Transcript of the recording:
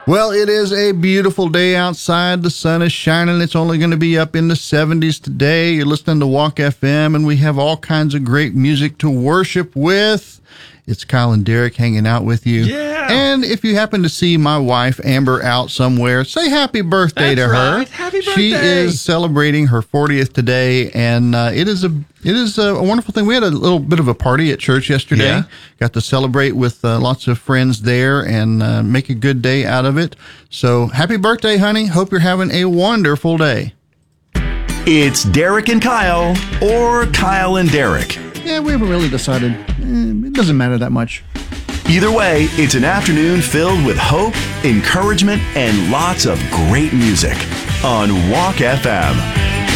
Well, it is a beautiful day outside. The sun is shining. It's only going to be up in the 70s today. You're listening to Walk FM, and we have all kinds of great music to worship with. It's Kyle and Derek hanging out with you. Yeah. And if you happen to see my wife, Amber, out somewhere, say happy birthday to her. Right. Happy birthday. She is celebrating her 40th today, and it is a wonderful thing. We had a little bit of a party at church yesterday. Yeah. Got to celebrate with lots of friends there and make a good day out of it. So happy birthday, honey. Hope you're having a wonderful day. It's Derek and Kyle, or Kyle and Derek. Yeah, we haven't really decided. It doesn't matter that much. Either way, it's an afternoon filled with hope, encouragement, and lots of great music on Walk FM.